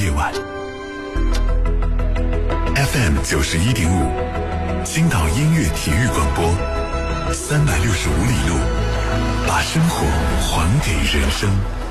夜晚。FM 91.5，青岛音乐体育广播，365里路，把生活还给人生。